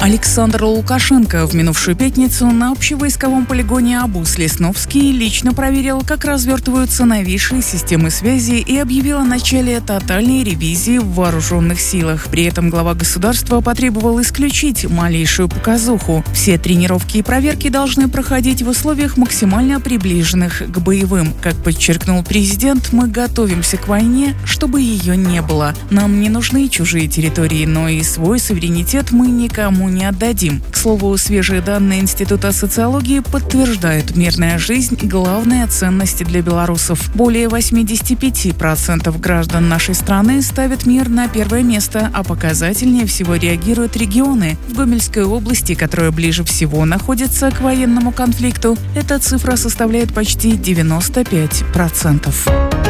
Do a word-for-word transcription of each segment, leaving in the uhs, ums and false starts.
Александр Лукашенко в минувшую пятницу на общевойсковом полигоне Абус-Лесновский лично проверил, как развертываются новейшие системы связи и объявил о начале тотальной ревизии в вооруженных силах. При этом глава государства потребовал исключить малейшую показуху. Все тренировки и проверки должны проходить в условиях максимально приближенных к боевым. Как подчеркнул президент, мы готовимся к войне, чтобы ее не было. Нам не нужны чужие территории, но и свой суверенитет мы никому не отдадим. К слову, свежие данные Института социологии подтверждают: мирная жизнь – главная ценность для белорусов. Более восемьдесят пять процентов граждан нашей страны ставят мир на первое место, а показательнее всего реагируют регионы. В Гомельской области, которая ближе всего находится к военному конфликту, эта цифра составляет почти девяносто пять процентов.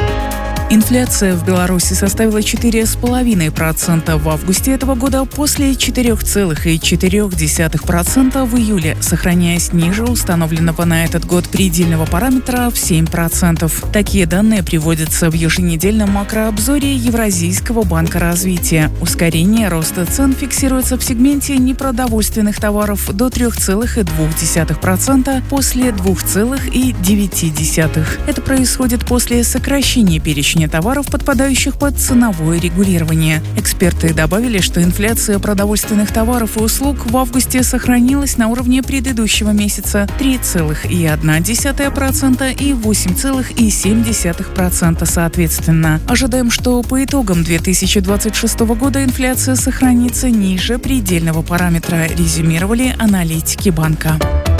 Инфляция в Беларуси составила четыре целых пять десятых процента в августе этого года после четыре целых четыре десятых процента в июле, сохраняясь ниже установленного на этот год предельного параметра в семь процентов. Такие данные приводятся в еженедельном макрообзоре Евразийского банка развития. Ускорение роста цен фиксируется в сегменте непродовольственных товаров до три целых две десятых процента после два целых девять десятых процента. Это происходит после сокращения перечня товаров, подпадающих под ценовое регулирование. Эксперты добавили, что инфляция продовольственных товаров и услуг в августе сохранилась на уровне предыдущего месяца три целых одна десятая процента и восемь целых семь десятых процента соответственно. Ожидаем, что по итогам две тысячи двадцать шестого года инфляция сохранится ниже предельного параметра, резюмировали аналитики банка.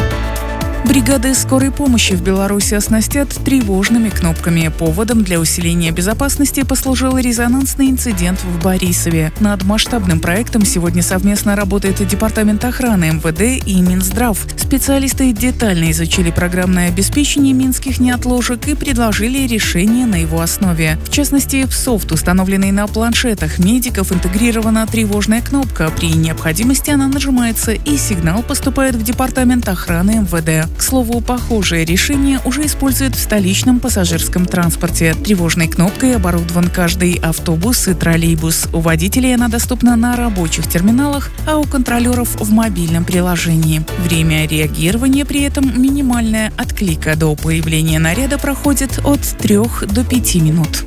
Бригады скорой помощи в Беларуси оснастят тревожными кнопками. Поводом для усиления безопасности послужил резонансный инцидент в Борисове. Над масштабным проектом сегодня совместно работает Департамент охраны эм вэ дэ и Минздрав. Специалисты детально изучили программное обеспечение минских неотложек и предложили решение на его основе. В частности, в софт, установленный на планшетах медиков, интегрирована тревожная кнопка. При необходимости она нажимается, и сигнал поступает в Департамент охраны эм вэ дэ. К слову, похожее решение уже используют в столичном пассажирском транспорте. Тревожной кнопкой оборудован каждый автобус и троллейбус. У водителей она доступна на рабочих терминалах, а у контролеров в мобильном приложении. Время реагирования при этом минимальное. От клика до появления наряда проходит от трёх до пяти минут.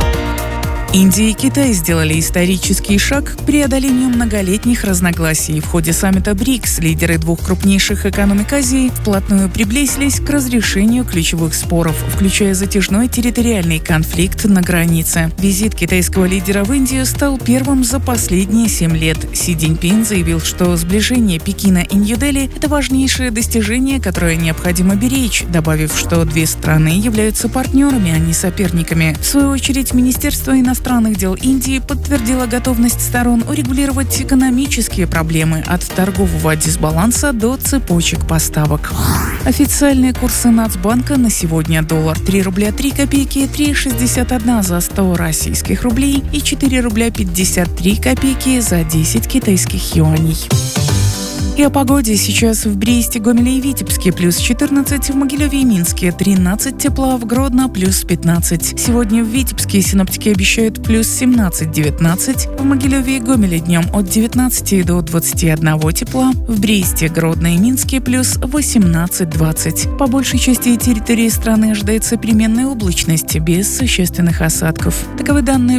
Индия и Китай сделали исторический шаг к преодолению многолетних разногласий. В ходе саммита БРИКС лидеры двух крупнейших экономик Азии вплотную приблизились к разрешению ключевых споров, включая затяжной территориальный конфликт на границе. Визит китайского лидера в Индию стал первым за последние семь лет. Си Цзиньпин заявил, что сближение Пекина и Нью-Дели – это важнейшее достижение, которое необходимо беречь, добавив, что две страны являются партнерами, а не соперниками. В свою очередь, Министерство иностранных иностранных дел Индии подтвердила готовность сторон урегулировать экономические проблемы от торгового дисбаланса до цепочек поставок. Официальные курсы Нацбанка на сегодня: доллар три рубля три копейки, три шестьдесят один за сто российских рублей и четыре рубля пятьдесят три копейки за десять китайских юаней. И о погоде. Сейчас в Бресте, Гомеле и Витебске плюс четырнадцать, в Могилеве и Минске тринадцать тепла, в Гродно плюс пятнадцать. Сегодня в Витебске синоптики обещают плюс семнадцать-девятнадцать, в Могилеве и Гомеле днем от девятнадцати до двадцати одного тепла, в Бресте, Гродно и Минске плюс восемнадцать-двадцать. По большей части территории страны ожидается переменная облачность без существенных осадков. Таковы данные